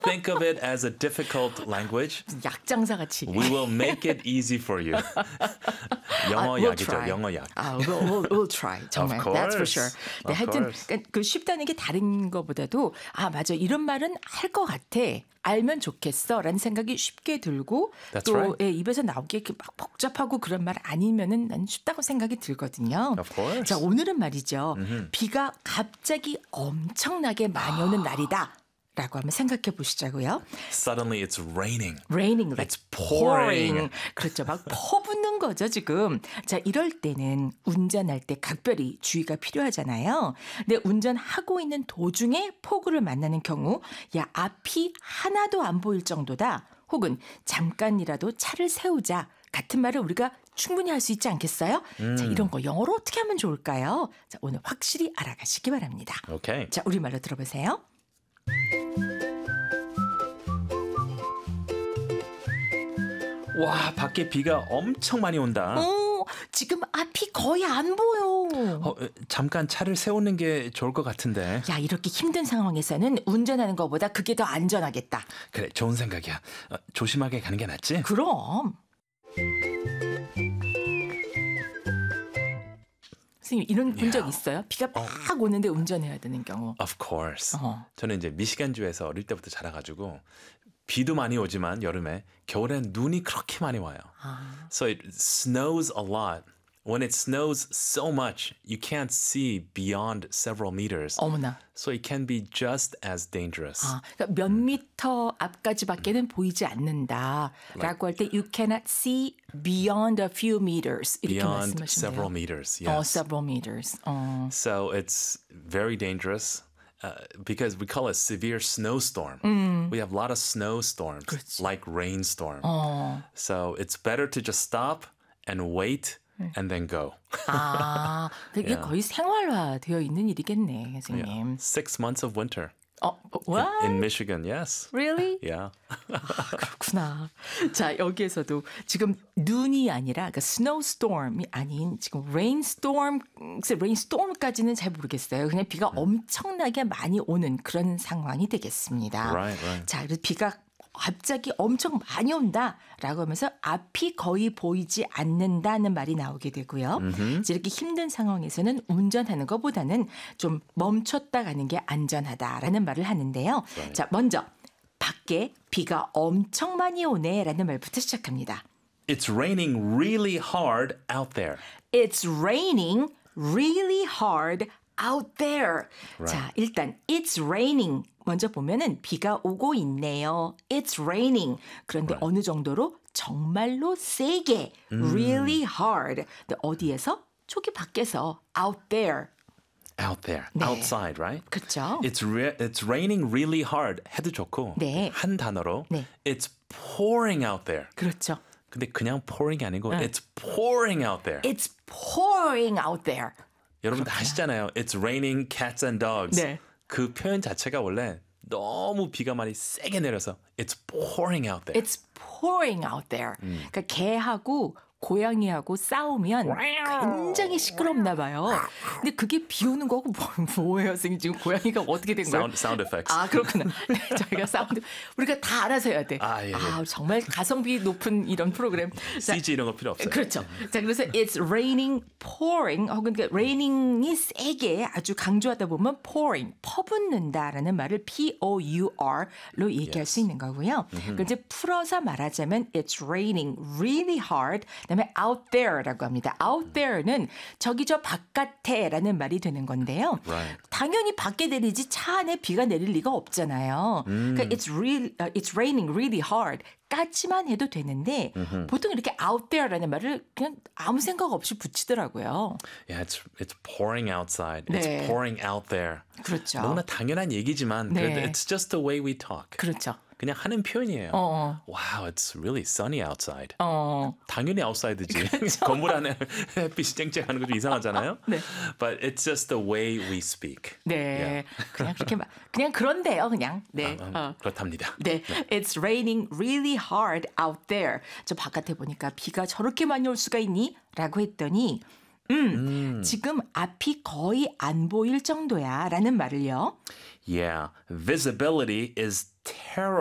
think of it as a difficult language. 약장사 같이. We will make it easy for you. 영어 we'll 약이죠. try. 영어 약. We'll try. 정말. Of course. That's for sure. 네, Of 하여튼 course. 그러니까 그 쉽다는 게 다른 것보다도 맞아. 이런 말은 할 것 같아. 알면 좋겠어라는 생각이 쉽게 들고 That's 또 right. 입에서 나오기에 이렇게 막 복잡하고 그런 말 아니면은 난 쉽다고 생각이 들거든요. Of course. 자, 오늘은 말이죠. 비가 갑자기 엄청나게 많이 오는 날이다. 라고 한번 생각해 보시자고요. Suddenly it's raining. Raining, It's pouring. 그렇죠. 막 퍼붓는 거죠, 지금. 자, 이럴 때는 운전할 때 각별히 주의가 필요하잖아요. 근데 운전하고 있는 도중에 폭우를 만나는 경우, 야, 앞이 하나도 안 보일 정도다. 혹은 잠깐이라도 차를 세우자. 같은 말을 우리가 충분히 할 수 있지 않겠어요? 자, 이런 거 영어로 어떻게 하면 좋을까요? 자, 오늘 확실히 알아가시기 바랍니다. Okay. 자, 우리말로 들어보세요. 와, 밖에 비가 엄청 많이 온다. 지금 앞이 거의 안 보여. 잠깐 차를 세우는 게 좋을 것 같은데. 야, 이렇게 힘든 상황에서는 운전하는 것보다 그게 더 안전하겠다. 그래, 좋은 생각이야. 조심하게 가는 게 낫지? 그럼. 선생님, 이런 본 적 있어요? 비가 막 오는데 운전해야 되는 경우. Of course. 저는 이제 미시간주에서 어릴 때부터 자라가지고 비도 많이 오지만 여름에 겨울엔 눈이 그렇게 많이 와요. So it snows a lot. When it snows so much, you can't see beyond several meters. 어머나. So it can be just as dangerous. 그러니까 몇 미터 앞까지밖에는 보이지 않는다라고 할 때 you cannot see beyond a few meters 이렇게 Beyond 말씀하시면 several 돼요. meters. Yes. several meters. So it's very dangerous. Because we call it severe snowstorm. We have a lot of snowstorms, 그렇지. like rainstorm. So it's better to just stop and wait and then go. 이게 거의 생활화 되어 있는 일이겠네, 선생님. 6 months of winter What? in Michigan, yes. Really? Yeah. 그렇구나. 자, 여기에서도 지금 눈이 아니라 그러니까 snowstorm이 아닌 지금 rainstorm까지는 잘 모르겠어요. 그냥 비가 엄청나게 많이 오는 그런 상황이 되겠습니다. Right. 자, 그래서 비가 갑자기 엄청 많이 온다라고 하면서 앞이 거의 보이지 않는다는 말이 나오게 되고요. 이렇게 힘든 상황에서는 운전하는 것보다는 좀 멈췄다 가는 게 안전하다라는 말을 하는데요. Right. 자, 먼저 밖에 비가 엄청 많이 오네라는 말부터 시작합니다. It's raining really hard out there. It's raining really hard out there. 자, 일단 it's raining 먼저 보면은 비가 오고 있네요. It's raining. 그런데 어느 정도로 정말로 세게 really hard. 근데 어디에서? 저기 밖에서 out there. Out there. 네. Outside, right? 그렇죠. It's raining really hard. 해도 좋고 네. 한 단어로 네. It's pouring out there. 그렇죠. 근데 그냥 pouring이 아니고 It's pouring out there. It's pouring out there. 여러분들 아시잖아요. It's raining cats and dogs. 네. 그 표현 자체가 원래 너무 비가 많이 세게 내려서 It's pouring out there. It's pouring out there. 그러니까 개하고 고양이하고 싸우면 굉장히 시끄럽나 봐요. 근데 그게 비 오는 거고 뭐예요, 선생님? 지금 고양이가 어떻게 된 거예요? Sound effects. 그렇구나. 네, 저희가 사운드 우리가 다 알아서 해야 돼. 예. 정말 가성비 높은 이런 프로그램. 자, CG 이런 거 필요 없어요. 그렇죠. 자, 그래서 it's raining, pouring 혹은 그러니까 raining이 세게 아주 강조하다 보면 pouring, 퍼붓는다라는 말을 P-O-U-R로 얘기할 수 있는 거고요. 그럼 이제 풀어서 말하자면 it's raining really hard. 그다음에 out there라고 합니다. out there는 저기 저 바깥에라는 말이 되는 건데요. Right. 당연히 밖에 내리지 차 안에 비가 내릴 리가 없잖아요. 그러니까 it's raining really hard. 까지만 해도 되는데 보통 이렇게 out there라는 말을 그냥 아무 생각 없이 붙이더라고요. Yeah, it's pouring outside. 네. It's pouring out there. 그렇죠. 너무나 당연한 얘기지만 네. 그래도 it's just the way we talk. 그렇죠. 그냥 하는 표현이에요. Wow, it's really sunny outside. 당연히 outside지. 건물 안에 햇빛이 쨍쨍하는 것도 이상하잖아요. 네. But it's just the way we speak. 네, 그냥 그렇게 그냥 그런데요, 그냥. 네, 그렇답니다. 네, it's raining really hard out there. 저 바깥에 보니까 비가 저렇게 많이 올 수가 있니? 라고 했더니 지금 앞이 거의 안 보일 정도야 라는 말을요. Yeah, visibility is terrible.